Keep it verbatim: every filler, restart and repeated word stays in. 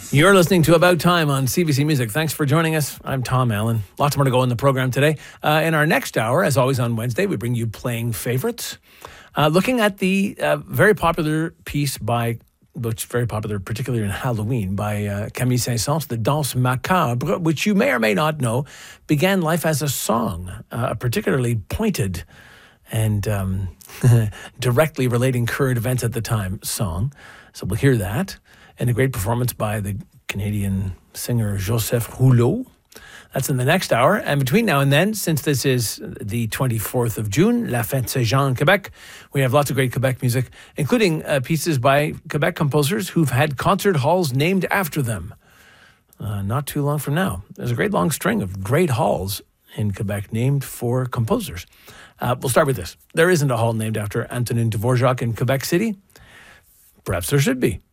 You're listening to About Time on C B C Music. Thanks for joining us. I'm Tom Allen. Lots more to go in the program today. Uh, in our next hour, as always on Wednesday, we bring you Playing Favorites, uh, looking at the uh, very popular piece by, which is very popular particularly in Halloween, by uh, Camille Saint-Saëns, the Danse Macabre, which you may or may not know, began life as a song, uh, a particularly pointed and um, directly relating current events at the time song. So we'll hear that. And a great performance by the Canadian singer Joseph Rouleau. That's in the next hour. And between now and then, since this is the twenty-fourth of June, La Fête Saint-Jean in Quebec, we have lots of great Quebec music, including uh, pieces by Quebec composers who've had concert halls named after them. Uh, not too long from now. There's a great long string of great halls in Quebec named for composers. Uh, we'll start with this. There isn't a hall named after Antonin Dvorak in Quebec City. Perhaps there should be.